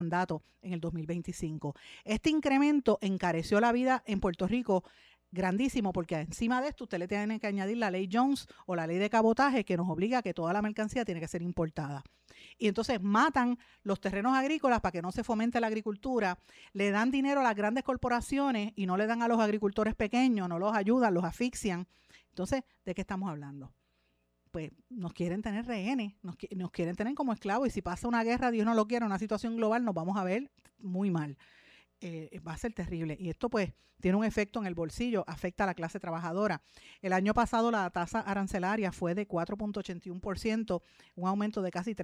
mandato en el 2025. Este incremento encareció la vida en Puerto Rico grandísimo, porque encima de esto usted le tiene que añadir la ley Jones o la ley de cabotaje que nos obliga a que toda la mercancía tiene que ser importada. Y entonces matan los terrenos agrícolas para que no se fomente la agricultura, le dan dinero a las grandes corporaciones y no le dan a los agricultores pequeños, no los ayudan, los asfixian. Entonces, ¿de qué estamos hablando? Pues nos quieren tener rehenes, nos quieren tener como esclavos, y si pasa una guerra, Dios no lo quiera, una situación global, nos vamos a ver muy mal. Va a ser terrible. Y esto pues tiene un efecto en el bolsillo, afecta a la clase trabajadora. El año pasado la tasa arancelaria fue de 4.81%, un aumento de casi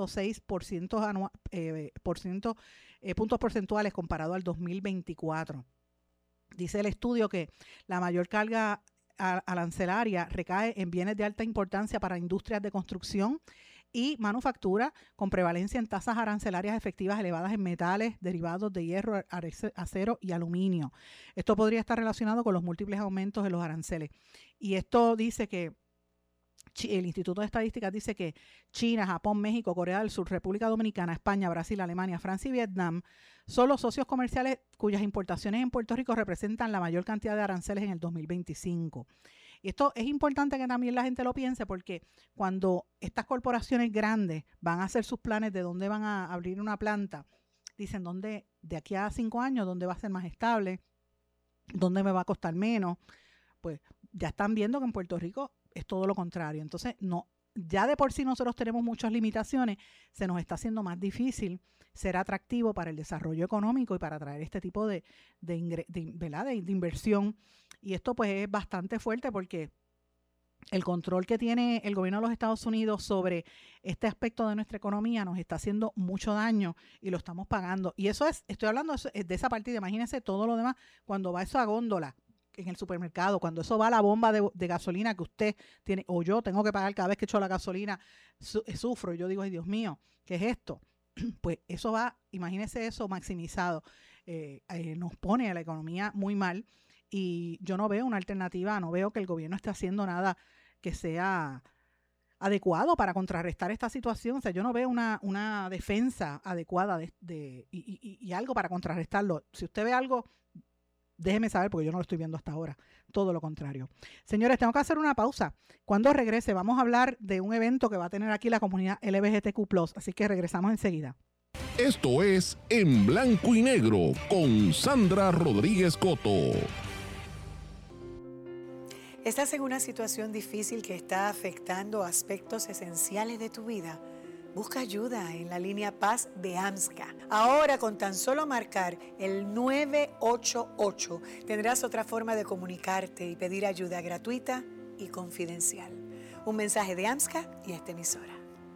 3.6% puntos porcentuales comparado al 2024. Dice el estudio que la mayor carga arancelaria recae en bienes de alta importancia para industrias de construcción y manufactura, con prevalencia en tasas arancelarias efectivas elevadas en metales, derivados de hierro, acero y aluminio. Esto podría estar relacionado con los múltiples aumentos de los aranceles. Y esto dice que el Instituto de Estadísticas dice que China, Japón, México, Corea del Sur, República Dominicana, España, Brasil, Alemania, Francia y Vietnam son los socios comerciales cuyas importaciones en Puerto Rico representan la mayor cantidad de aranceles en el 2025. Y esto es importante que también la gente lo piense, porque cuando estas corporaciones grandes van a hacer sus planes de dónde van a abrir una planta, dicen dónde de aquí a 5 años, dónde va a ser más estable, dónde me va a costar menos. Pues ya están viendo que en Puerto Rico es todo lo contrario. Entonces, no, ya de por sí nosotros tenemos muchas limitaciones, se nos está haciendo más difícil ser atractivo para el desarrollo económico y para atraer este tipo de inversión. Y esto pues es bastante fuerte, porque el control que tiene el gobierno de los Estados Unidos sobre este aspecto de nuestra economía nos está haciendo mucho daño y lo estamos pagando. Y eso es, estoy hablando de esa partida. Imagínense todo lo demás cuando va eso a góndola en el supermercado, cuando eso va a la bomba de gasolina que usted tiene, o yo tengo que pagar cada vez que echo la gasolina, sufro. Y yo digo, ay Dios mío, ¿qué es esto? Pues eso va, imagínese eso maximizado. Nos pone a la economía muy mal, y yo no veo una alternativa, no veo que el gobierno esté haciendo nada que sea adecuado para contrarrestar esta situación. O sea, yo no veo una defensa adecuada y algo para contrarrestarlo. Si usted ve algo, déjeme saber, porque yo no lo estoy viendo hasta ahora. Todo lo contrario. Señores, tengo que hacer una pausa. Cuando regrese vamos a hablar de un evento que va a tener aquí la comunidad LGBTQ+, así que regresamos enseguida. Esto es En Blanco y Negro con Sandra Rodríguez Coto. ¿Estás en una situación difícil que está afectando aspectos esenciales de tu vida? Busca ayuda en la línea Paz de AMSCA. Ahora, con tan solo marcar el 988, tendrás otra forma de comunicarte y pedir ayuda gratuita y confidencial. Un mensaje de AMSCA y esta emisora.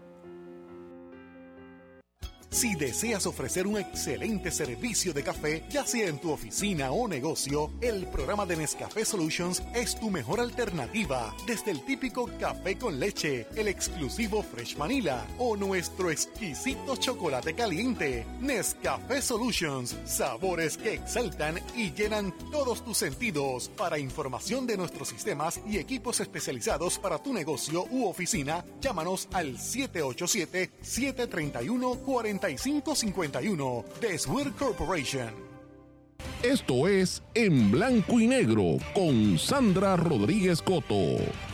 Si deseas ofrecer un excelente servicio de café, ya sea en tu oficina o negocio, el programa de Nescafé Solutions es tu mejor alternativa. Desde el típico café con leche, el exclusivo Fresh Vanilla o nuestro exquisito chocolate caliente. Nescafé Solutions, sabores que exaltan y llenan todos tus sentidos. Para información de nuestros sistemas y equipos especializados para tu negocio u oficina, llámanos al 787-731-4551 de Swear Corporation. Esto es En Blanco y Negro con Sandra Rodríguez Coto.